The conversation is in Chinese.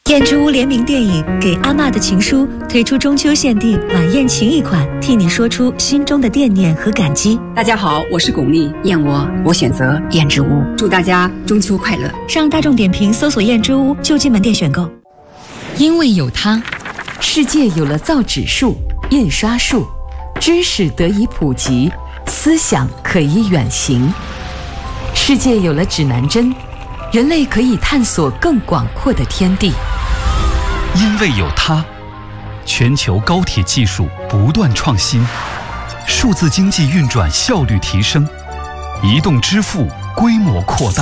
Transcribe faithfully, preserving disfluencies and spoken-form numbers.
燕之屋联名电影《给阿嬷的情书》推出中秋限定晚宴情谊款，替你说出心中的惦念和感激。 大家好，我是巩俐，燕窝我选择燕之屋，祝大家中秋快乐。 上大众点评搜索燕之屋就近门店选购。 因为有它，世界有了造纸术、印刷术，知识得以普及，思想可以远行。世界有了指南针，人类可以探索更广阔的天地。 因为有它，全球高铁技术不断创新，数字经济运转效率提升，移动支付规模扩大。